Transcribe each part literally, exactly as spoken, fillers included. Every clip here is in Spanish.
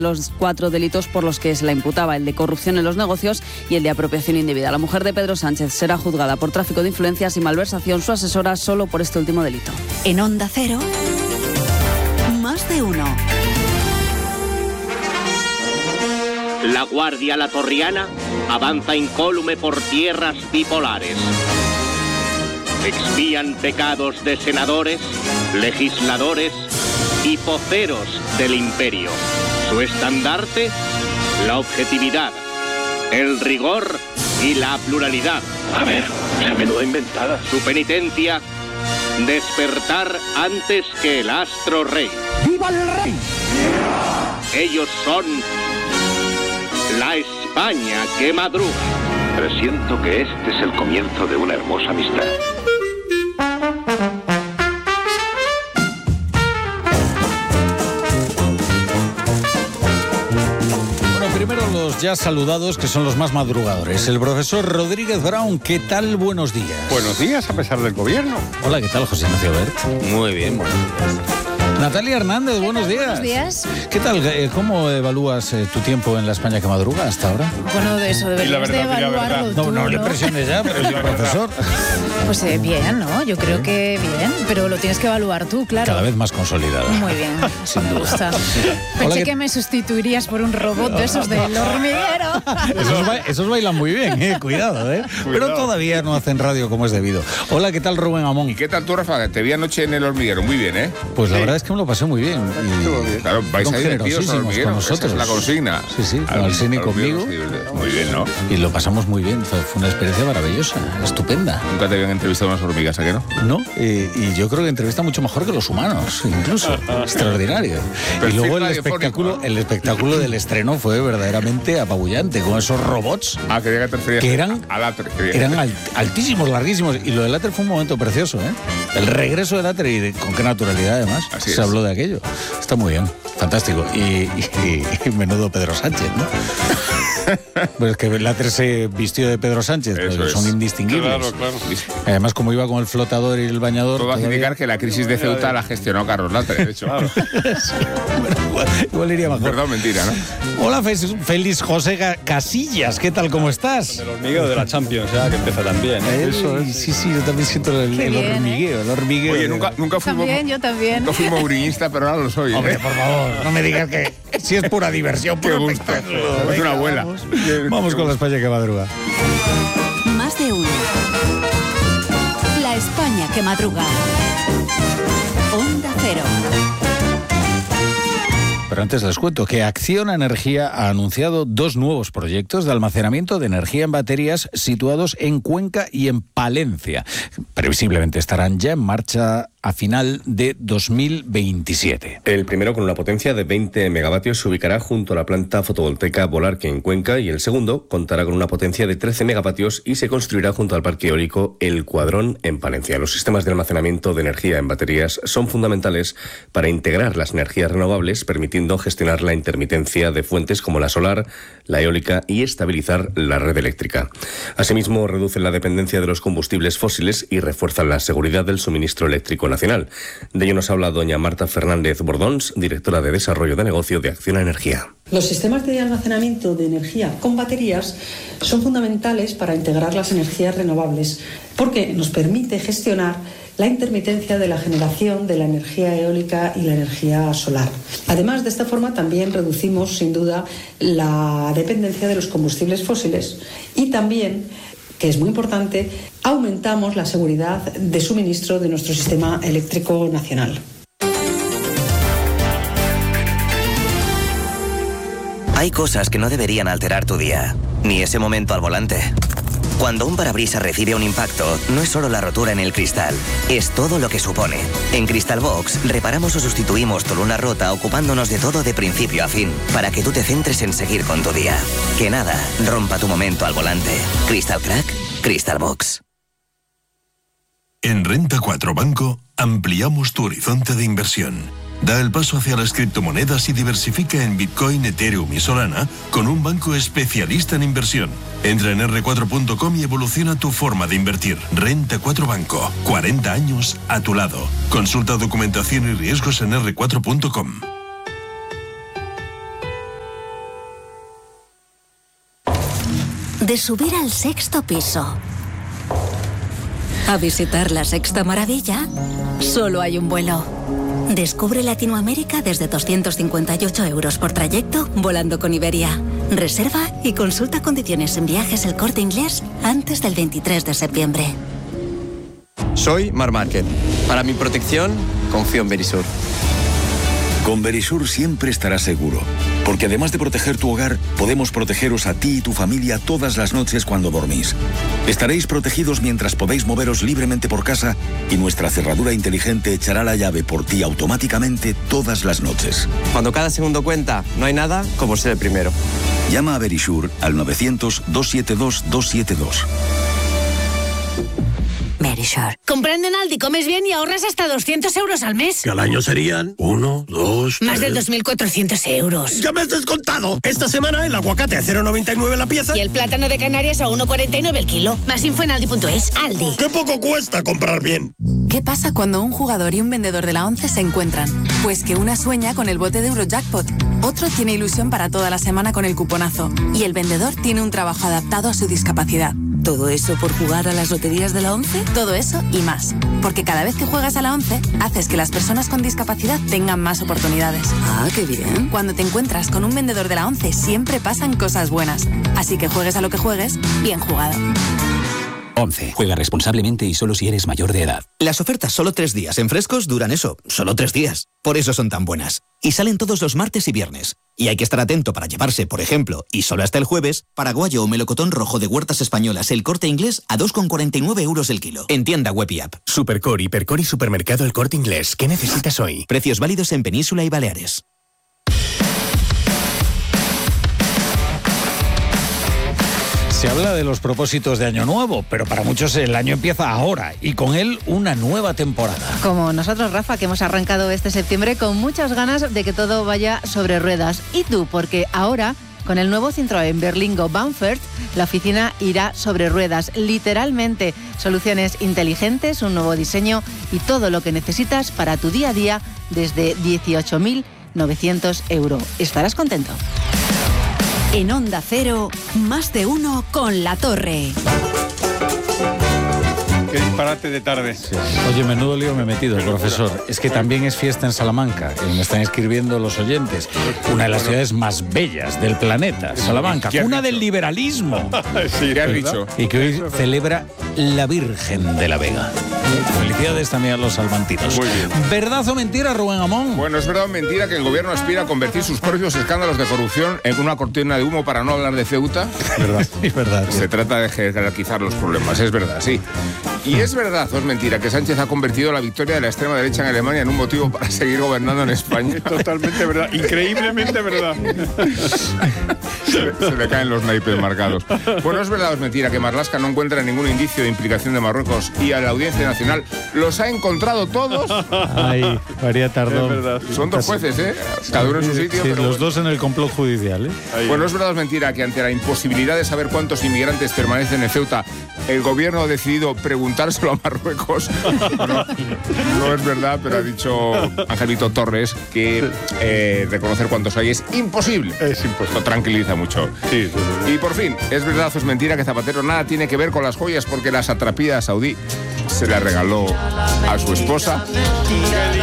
los cuatro delitos por los que se la imputaba, el de corrupción en los negocios y el de apropiación indebida. La mujer de Pedro Sánchez será juzgada por tráfico de influencias y malversación, su asesora solo por este último delito. En Onda Cero, más de uno. La Guardia Latorriana avanza incólume por tierras bipolares. Expían pecados de senadores, legisladores y poceros del imperio. Su estandarte, la objetividad, el rigor y la pluralidad. A ver, esa menuda inventada. Su penitencia, despertar antes que el astro rey. ¡Viva el rey! Ellos son la España que madruga. Presiento que este es el comienzo de una hermosa amistad. Primero los ya saludados, que son los más madrugadores. El profesor Rodríguez Brown, ¿qué tal? Buenos días. Buenos días, a pesar del gobierno. Hola, ¿qué tal, José Ignacio Bert? Muy bien, buenos días. Natalia Hernández, buenos días. Buenos días. ¿Qué tal? ¿Cómo evalúas eh, tu tiempo en la España que madruga hasta ahora? Bueno, de eso deberíamos de evaluarlo No, tú, no, ¿no? le presiones ya, pero yo, profesor. Pues eh, bien, ¿no? Yo creo ¿Sí? que bien, pero lo tienes que evaluar tú, claro. Cada vez más consolidada. Muy bien. Sin duda. Me gusta. Pensé Hola, que... ¿qué... me sustituirías por un robot de esos del hormiguero. Esos, ba esos bailan muy bien, eh. Cuidado, eh. Cuidado. Pero todavía no hacen radio como es debido. Hola, ¿qué tal, Rubén Amón? ¿Y qué tal tú, Rafa? Te vi anoche en el hormiguero, muy bien, ¿eh? Pues la sí. verdad es que me lo pasé muy bien. Y claro, vais a ir generosísimos con nosotros. Esa es la consigna. Sí, sí, con Alsina y conmigo. Muy bien, ¿no? Y lo pasamos muy bien. Fue una experiencia maravillosa, estupenda. Nunca te habían entrevistado unas hormigas, ¿a qué no? No, eh, y yo creo que entrevista mucho mejor que los humanos, incluso. Extraordinario. Y luego el espectáculo, el espectáculo del estreno fue verdaderamente apabullante, con esos robots ah, que, te que eran, a Latre, que eran alt, altísimos, larguísimos. Y lo de Latre fue un momento precioso, ¿eh? El regreso de Latre y de, con qué naturalidad, además, Así se es. habló de aquello. Está muy bien, fantástico. Y, y, y menudo Pedro Sánchez, ¿no? Pues que Latre se vistió de Pedro Sánchez, pero son indistinguibles. Claro, claro. Además, como iba con el flotador y el bañador... Todo hace indicar que la crisis de Ceuta la gestionó Carlos Latre, de hecho. Claro. Bueno, igual, igual iría mejor. Perdón, mentira, ¿no? Hola, Félix José Casillas, ¿qué tal? ¿Cómo estás? El hormigueo de la Champions, ya que empieza también. ¿eh? Eso es. Sí, sí, yo también siento el, el bien, hormigueo, ¿eh? el hormigueo. Oye, nunca, nunca fui También, yo también. Nunca fui mourinista, pero ahora lo soy. ¿eh? Hombre, por favor, no me digas que si es pura diversión, Qué puro gusto. espectáculo. Es Venga, una abuela. Vamos, vamos con la España que madruga. Más de uno. La España que madruga. Onda Cero. Pero antes les cuento que Acciona Energía ha anunciado dos nuevos proyectos de almacenamiento de energía en baterías situados en Cuenca y en Palencia. Previsiblemente estarán ya en marcha a final de dos mil veintisiete. El primero, con una potencia de veinte megavatios, se ubicará junto a la planta fotovoltaica Volarque en Cuenca, y el segundo contará con una potencia de trece megavatios y se construirá junto al parque eólico El Cuadrón en Palencia. Los sistemas de almacenamiento de energía en baterías son fundamentales para integrar las energías renovables, permitiendo gestionar la intermitencia de fuentes como la solar, la eólica y estabilizar la red eléctrica. Asimismo, reducen la dependencia de los combustibles fósiles y refuerzan la seguridad del suministro eléctrico nacional. De ello nos habla doña Marta Fernández Bordons, directora de Desarrollo de Negocio de Acciona Energía. Los sistemas de almacenamiento de energía con baterías son fundamentales para integrar las energías renovables, porque nos permite gestionar la intermitencia de la generación de la energía eólica y la energía solar. Además, de esta forma también reducimos, sin duda, la dependencia de los combustibles fósiles y también, que es muy importante, aumentamos la seguridad de suministro de nuestro sistema eléctrico nacional. Hay cosas que no deberían alterar tu día, ni ese momento al volante. Cuando un parabrisas recibe un impacto, no es solo la rotura en el cristal, es todo lo que supone. En Crystal Box reparamos o sustituimos tu luna rota ocupándonos de todo de principio a fin, para que tú te centres en seguir con tu día. Que nada rompa tu momento al volante. Crystal Crack, Crystal Box. En Renta cuatro Banco ampliamos tu horizonte de inversión. Da el paso hacia las criptomonedas y diversifica en Bitcoin, Ethereum y Solana con un banco especialista en inversión. Entra en erre cuatro punto com y evoluciona tu forma de invertir. Renta cuatro Banco, cuarenta años a tu lado. Consulta documentación y riesgos en erre cuatro punto com. de subir al sexto piso. A visitar la sexta maravilla, solo hay un vuelo. Descubre Latinoamérica desde doscientos cincuenta y ocho euros por trayecto volando con Iberia. Reserva y consulta condiciones en Viajes El Corte Inglés antes del veintitrés de septiembre. Soy Mar Márquez. Para mi protección, confío en Verisur. Con Verisur siempre estarás seguro, porque además de proteger tu hogar, podemos protegeros a ti y tu familia todas las noches cuando dormís. Estaréis protegidos mientras podéis moveros libremente por casa y nuestra cerradura inteligente echará la llave por ti automáticamente todas las noches. Cuando cada segundo cuenta, no hay nada como ser el primero. Llama a Verisur al novecientos, doscientos setenta y dos, doscientos setenta y dos. Verisur. Comprando en Aldi comes bien y ahorras hasta doscientos euros al mes. Que al año serían uno, dos, Más tres... de dos mil cuatrocientos euros. ¡Ya me has descontado! Esta semana el aguacate a cero coma noventa y nueve la pieza. Y el plátano de Canarias a uno coma cuarenta y nueve el kilo. Más info en aldi punto es. Aldi. ¡Qué poco cuesta comprar bien! ¿Qué pasa cuando un jugador y un vendedor de la ONCE se encuentran? Pues que una sueña con el bote de Eurojackpot, otro tiene ilusión para toda la semana con el cuponazo y el vendedor tiene un trabajo adaptado a su discapacidad. ¿Todo eso por jugar a las loterías de la ONCE? Todo eso y más. Porque cada vez que juegas a la ONCE, haces que las personas con discapacidad tengan más oportunidades. Ah, qué bien. Cuando te encuentras con un vendedor de la ONCE, siempre pasan cosas buenas. Así que juegues a lo que juegues, bien jugado. ONCE. Juega responsablemente y solo si eres mayor de edad. Las ofertas solo tres días en Frescos duran eso, solo tres días. Por eso son tan buenas. Y salen todos los martes y viernes. Y hay que estar atento para llevarse, por ejemplo, y solo hasta el jueves, paraguayo o melocotón rojo de Huertas Españolas El Corte Inglés a dos coma cuarenta y nueve euros el kilo. En tienda web y app. Supercore, Hipercore y Supermercado El Corte Inglés. ¿Qué necesitas hoy? Precios válidos en Península y Baleares. Se habla de los propósitos de Año Nuevo, pero para muchos el año empieza ahora y con él una nueva temporada. Como nosotros, Rafa, que hemos arrancado este septiembre con muchas ganas de que todo vaya sobre ruedas. Y tú, porque ahora, con el nuevo Citroën Berlingo Bamford, la oficina irá sobre ruedas, literalmente. Soluciones inteligentes, un nuevo diseño y todo lo que necesitas para tu día a día desde dieciocho mil novecientos euros. ¿Estarás contento? En Onda Cero, más de uno con La Torre. Qué disparate de tarde. Sí. Oye, menudo lío me he metido, profesor. Es que también es fiesta en Salamanca, y me están escribiendo los oyentes. Una de las ciudades más bellas del planeta, Salamanca, cuna del liberalismo. Sí, ¿qué has dicho? Y que hoy celebra la Virgen de la Vega. Felicidades también a los salmantinos. Muy bien. ¿Verdad o mentira, Rubén Amón? Bueno, es verdad o mentira que el gobierno aspira a convertir sus propios escándalos de corrupción en una cortina de humo para no hablar de Ceuta. Verdad, es verdad. Se trata de jerarquizar los problemas, es verdad, sí. Y es verdad o es mentira que Sánchez ha convertido la victoria de la extrema derecha en Alemania en un motivo para seguir gobernando en España. Totalmente verdad, increíblemente verdad. Se, se le caen los naipes marcados. Bueno, es verdad o es mentira que Marlaska no encuentra ningún indicio de implicación de Marruecos y a la Audiencia Nacional los ha encontrado todos. Ay, María Tardón. Es verdad. Son dos jueces, ¿eh? Cada uno en su sitio. Sí, pero los bueno. dos en el complot judicial, ¿eh? Ahí. Bueno, es verdad o es mentira que ante la imposibilidad de saber cuántos inmigrantes permanecen en Ceuta, el gobierno ha decidido preguntárselo a Marruecos. Bueno, no es verdad, pero ha dicho Angelito Torres que eh, reconocer cuántos hay es imposible. Es imposible. Lo tranquiliza mucho. Sí, sí, sí. Y por fin, es verdad o es mentira que Zapatero nada tiene que ver con las joyas porque la satrapía saudí se la regaló a su esposa. Qué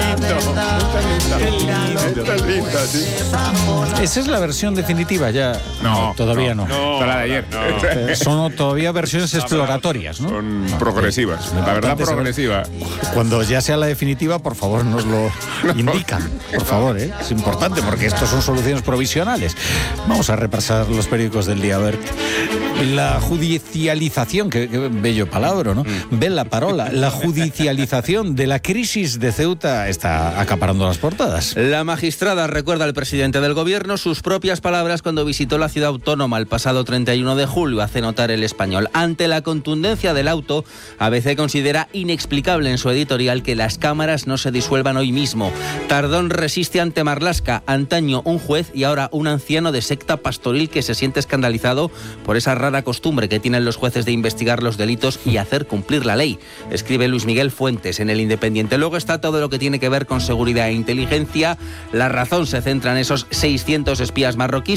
lindo. Qué linda, sí. ¿Esa es la versión definitiva ya? No, todavía no. no. Fue la de ayer. Eh, Son todavía versiones exploratorias, ¿no? Son progresivas. La verdad, progresiva. Cuando ya sea la definitiva, por favor, nos lo indican. Por favor, ¿eh? Es importante porque estos son soluciones provisionales. Vamos a repasar los periódicos del día. A ver, la judicialización, qué, qué bello palabra, ¿no? Ven la parola. La judicialización de la crisis de Ceuta está acaparando las portadas. La magistrada recuerda al presidente del gobierno sus propias palabras cuando visitó la ciudad autónoma el pasado treinta y uno de julio, hace notar El Español. Ante la contundencia del auto, A B C considera inexplicable en su editorial que las cámaras no se disuelvan hoy mismo. Tardón resiste ante Marlaska, antaño un juez y ahora un anciano de secta pastoril que se siente escandalizado por esa rara costumbre que tienen los jueces de investigar los delitos y hacer cumplir la ley. Escribe Luis Miguel Fuentes en El Independiente. Luego está todo lo que tiene que ver con seguridad e inteligencia. La Razón se centra en esos seiscientos espías marroquíes